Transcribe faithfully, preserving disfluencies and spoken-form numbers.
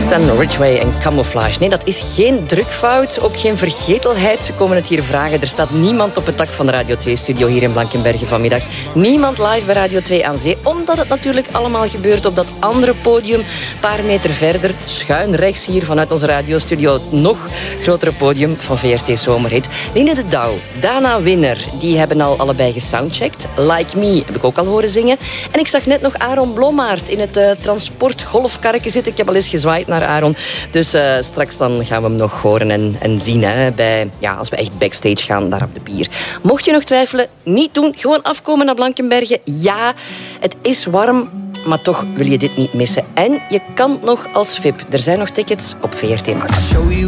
Stan Ridgway en Camouflage. Nee, dat is geen drukfout, ook geen vergetelheid. Ze komen het hier vragen. Er staat niemand op het dak van de Radio twee-studio hier in Blankenberge vanmiddag. Niemand live bij Radio twee aan Zee, omdat het natuurlijk allemaal gebeurt op dat andere podium, een paar meter verder, schuin rechts hier vanuit onze radiostudio, het nog grotere podium van V R T Zomerhit. Line de Douw, Dana Winner, die hebben al allebei gesoundcheckt. Like Me heb ik ook al horen zingen. En ik zag net nog Aaron Blommaert in het uh, transportgolfkarretje zitten. Ik heb al eens gezwaaid naar Aaron. Dus uh, straks dan gaan we hem nog horen en, en zien. Hè, bij, ja, als we echt backstage gaan, daar op de bier. Mocht je nog twijfelen, niet doen. Gewoon afkomen naar Blankenberge. Ja, het is warm, maar toch wil je dit niet missen. En je kan nog als V I P. Er zijn nog tickets op V R T Max.